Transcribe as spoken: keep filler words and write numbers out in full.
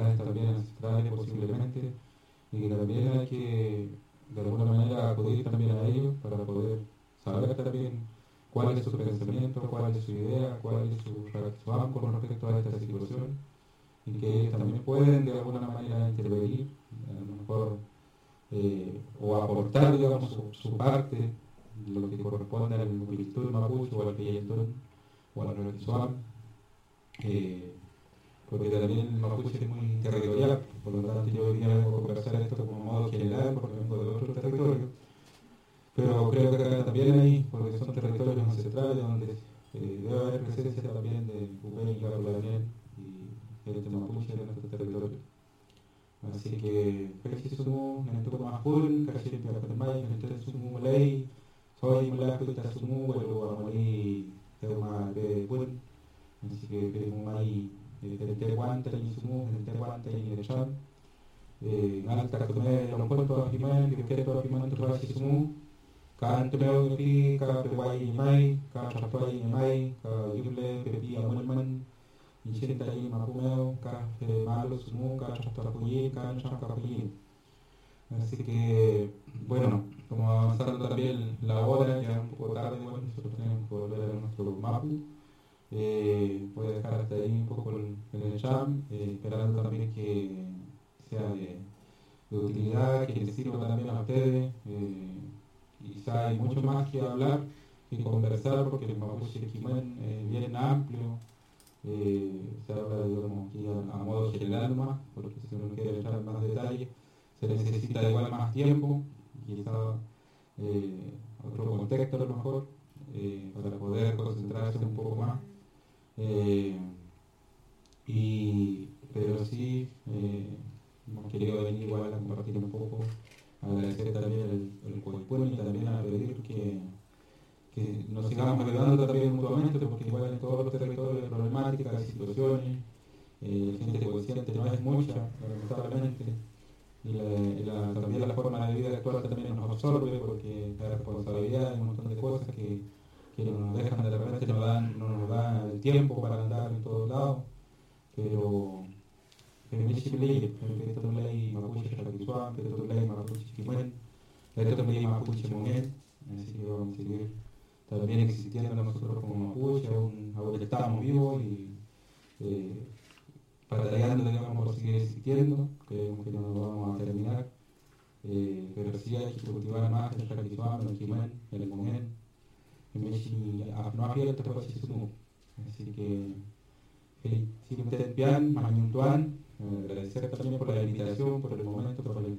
comunidades también ancestrales posiblemente, y que también hay que de alguna manera acudir también a ellos para poder saber también cuál es su pensamiento, cuál es su idea, cuál es su reacción con respecto a esta situación, y que ellos también pueden de alguna manera intervenir, a lo mejor, eh, o aportar, digamos, su, su parte, lo que corresponde al Wiltur Mapuche o al Peyentón o al Requisuam, eh, porque también el Mapuche es muy territorial, por lo tanto yo hoy día vengo a conversar esto como modo general porque vengo de otro territorio, pero creo que acá también hay, porque son territorios ancestrales donde eh, debe haber presencia también de Upey y Capulaniel y el Mapuche en nuestro territorio. Así que, Pechi Sumu, Nentuko Mahul, Kashi Piapatemay, Nentuko Sumu Malay, Soy Mulaku Itasumu, Welu Amali, Teuma Bebun, así que Pemumay, Tente Guanta y Sumu, Tente Guanta y Nechan, Nalta Tume, Lompoto Apiman, Yuketo Apiman Tubashi Sumu, Kan Tumeo Pi, Ka Peway Mai, Ka Chapay Mai, Ka Yuble, Pepi Amunman, Inchinta y Mapumeo, Ka Malo Sumu, Ka Chapapuyi, Ka Chapapuyi. Así que, bueno, como avanzando también la hora, ya un poco tarde, bueno, nosotros tenemos que volver a nuestro Mapu. Eh, voy a dejar hasta ahí un poco el, el jam, eh, esperando también que sea de, de utilidad, que les sirva también a ustedes. Eh, quizá hay mucho más que hablar, que conversar, porque el Mapuche Quimén es bien amplio. Eh, se habla, digamos, aquí a, a modo general más, porque si uno quiere entrar en más detalle, se necesita igual más tiempo, quizá eh, otro contexto a lo mejor, eh, para poder concentrarse un poco más. Eh, y, pero sí, eh, hemos querido venir igual a compartir un poco, agradecer también el, el Coipún y también a pedir que, que nos sigamos ayudando también mutuamente, porque igual en todos los territorios hay problemáticas, hay situaciones, eh, gente consciente no es mucha, lamentablemente. Y, la, y la, también la forma de vida actual también nos absorbe, porque la responsabilidad y un montón de cosas que, que nos dejan de repente, nos dan, no nos da el tiempo para andar en todos lados, pero pero me chile, pero esto no ley Mapuche Raquisuán, pero esto ley Mapuche Quimén, esto ley Mapuche Monguén, así que vamos a seguir también existiendo nosotros como Mapuche, aún, aún estamos vivos y eh, batallando, digamos, por seguir existiendo, creemos que no nos vamos a terminar, eh, pero sí hay que cultivar más el Raquisuán, el Quimén, el Monguén, el Mechi, no abierto por Chisumu, así que si ustedes vean, Mañuntuan, agradecer también por la invitación, por el momento, por la